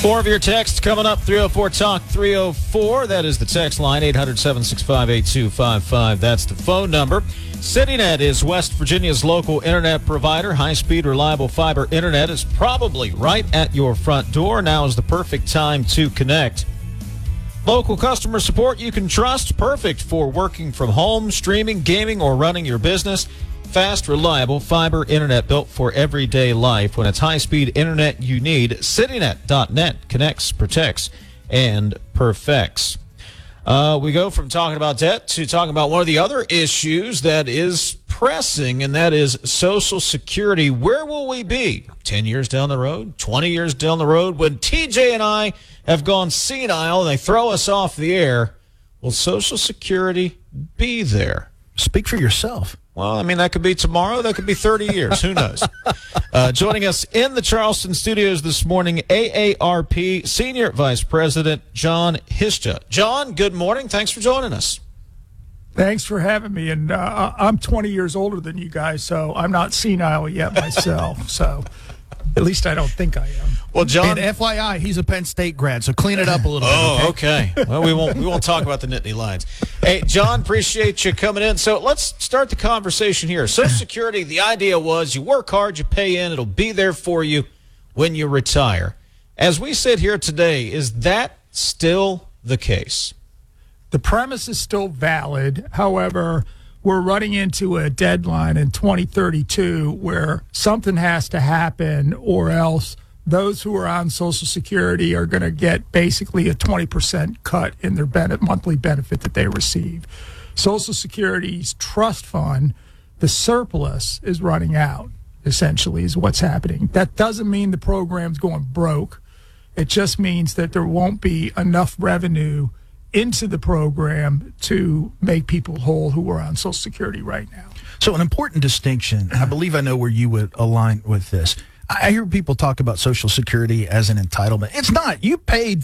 More of your text coming up, 304 Talk 304. That is the text line, 800-765-8255. That's the phone number. CityNet is West Virginia's local internet provider. High-speed, reliable fiber internet is probably right at your front door. Now is the perfect time to connect. Local customer support you can trust, perfect for working from home, streaming, gaming, or running your business. Fast, reliable fiber internet built for everyday life. When it's high-speed internet you need, CityNet.net connects, protects, and perfects. We go from talking about debt to talking about one of the other issues that is pressing, and that is Social Security. Where will we be 10 years down the road, 20 years down the road, when TJ and I have gone senile and they throw us off the air? Will Social Security be there? Speak for yourself. Well, I mean, that could be tomorrow. That could be 30 years. Who knows? Joining us in the Charleston studios this morning, AARP Senior Vice President John Hischa. John, good morning. Thanks for joining us. Thanks for having me. And I'm 20 years older than you guys, so I'm not senile yet myself. So at least I don't think I am. Well, John, and FYI, he's a Penn State grad, so clean it up a little bit. Oh, okay. Well, we won't talk about the Nittany Lions. Hey, John, appreciate you coming in. So let's start the conversation here. Social Security, the idea was you work hard, you pay in, it'll be there for you when you retire. As we sit here today, is that still the case? The premise is still valid. However, we're running into a deadline in 2032 where something has to happen, or else those who are on Social Security are going to get basically a 20% cut in their monthly benefit that they receive. Social Security's trust fund, the surplus is running out, essentially, is what's happening. That doesn't mean the program's going broke. It just means that there won't be enough revenue into the program to make people whole who are on Social Security right now. So an important distinction, I believe I know where you would align with this. I hear people talk about Social Security as an entitlement. It's not. You paid